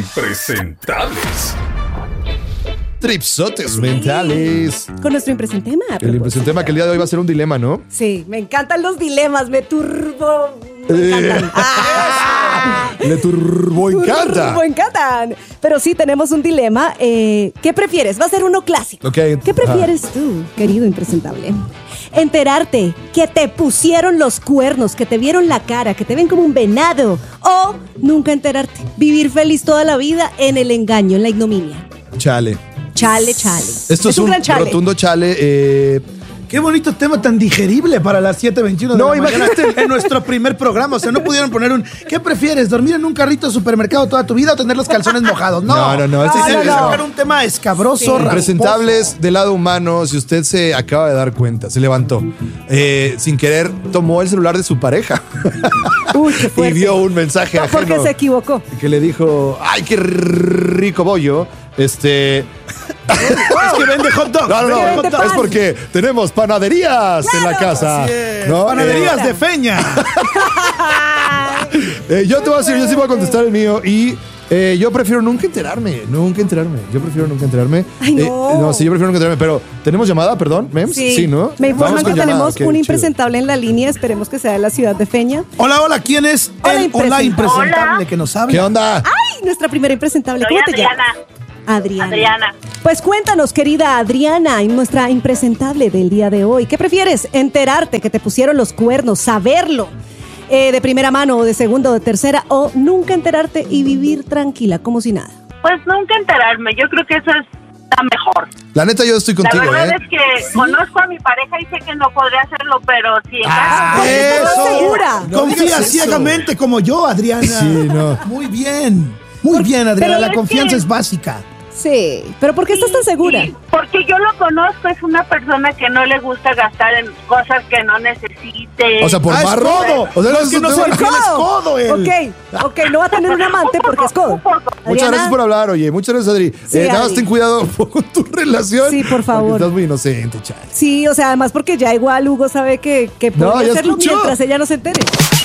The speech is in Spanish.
Impresentables. Tripsotes mentales. Con nuestro impresentema. El impresentema que el día de hoy va a ser un dilema, ¿no? Sí, me encantan los dilemas, me encantan. Le turbo encantan. Pero sí, tenemos un dilema. ¿Qué prefieres? Va a ser uno clásico. Okay. ¿Qué prefieres tú, querido impresentable? ¿Enterarte que te pusieron los cuernos, que te vieron la cara, que te ven como un venado? ¿O nunca enterarte? Vivir feliz toda la vida en el engaño, en la ignominia. Chale. Chale. Esto es un gran chale. rotundo chale. Qué bonito tema tan digerible para las 7:21 de la mañana. Imagínate. En nuestro primer programa. O sea, no pudieron poner ¿qué prefieres? ¿Dormir en un carrito de supermercado toda tu vida o tener los calzones mojados? No. Este Tienen que es sacar un tema escabroso, Impresentables del lado humano. Si usted se acaba de dar cuenta, se levantó, sin querer tomó el celular de su pareja. Uy, qué fuerte. Y vio un mensaje ajeno. Porque se equivocó. Que le dijo, ¡ay, qué rico bollo! Es que vende hot dog. No. Es porque tenemos panaderías en la casa. ¿No? Panaderías de Feña. Yo te voy a decir, yo sí voy a contestar el mío y yo prefiero nunca enterarme. Yo prefiero nunca enterarme. Ay, no. Sí, yo prefiero nunca enterarme. Pero, ¿tenemos llamada, perdón? ¿Mems? Sí, ¿no? Me informan que tenemos un chido. impresentable en la línea. Esperemos que sea de la ciudad de Feña. Hola, ¿quién es el impresentable que nos habla? ¿Qué onda? ¡Ay! Nuestra primera impresentable. ¿Cómo te llamas? Adriana. Pues cuéntanos, querida Adriana, nuestra impresentable del día de hoy. ¿Qué prefieres? ¿Enterarte que te pusieron los cuernos, saberlo de primera mano o de segunda o de tercera, o nunca enterarte y vivir tranquila, como si nada? Pues nunca enterarme. Yo creo que eso es la mejor. La neta, yo estoy contigo, La verdad es que conozco a mi pareja y sé que no podría hacerlo, pero si en caso... ¿Estás segura? Confía ciegamente como yo, Adriana. Sí, no. Muy bien, Adriana. pero La es confianza que- es básica. Sí, pero ¿por qué estás tan segura? Sí, porque yo lo conozco, es una persona que no le gusta gastar en cosas que no necesite. O sea, por Es marro. codo. O sea, No, es que no te- se refiere, es codo él. Ok, no va a tener un amante porque es codo. Un poco. Muchas Adriana, gracias por hablar, oye. Muchas gracias, Adri. Sí, Nada más Adri. ten cuidado con tu relación. Sí, por favor. Porque estás muy inocente, chale. Sí, o sea, además porque ya igual Hugo sabe que No, puede ya hacerlo escuchó. mientras ella no se entere.